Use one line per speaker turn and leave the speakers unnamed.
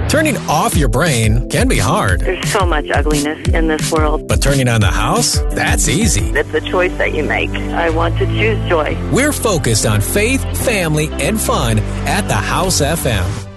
Turning off your brain can be hard.
There's so much ugliness in this world.
But turning on the house? That's easy.
It's a choice that you make. I want to choose joy.
We're focused on faith, family, and fun at the House FM.